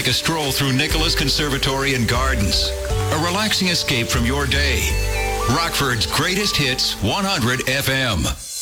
like a stroll through Nicholas Conservatory and Gardens. A relaxing escape from your day. Rockford's Greatest Hits 100 FM.